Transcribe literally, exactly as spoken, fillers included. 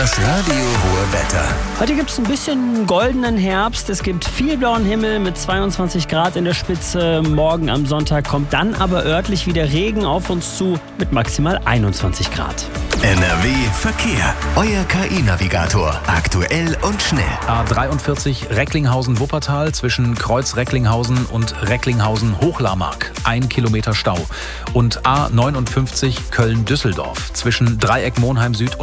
Das Radio Ruhr Wetter. Heute gibt es ein bisschen goldenen Herbst. Es gibt viel blauen Himmel mit zweiundzwanzig Grad in der Spitze. Morgen am Sonntag kommt dann aber örtlich wieder Regen auf uns zu mit maximal einundzwanzig Grad. N R W Verkehr. Euer K I-Navigator. Aktuell und schnell. A dreiundvierzig Recklinghausen-Wuppertal zwischen Kreuz Recklinghausen und Recklinghausen-Hochlarmark. Ein Kilometer Stau. Und A neunundfünfzig Köln-Düsseldorf zwischen Dreieck Monheim Süd und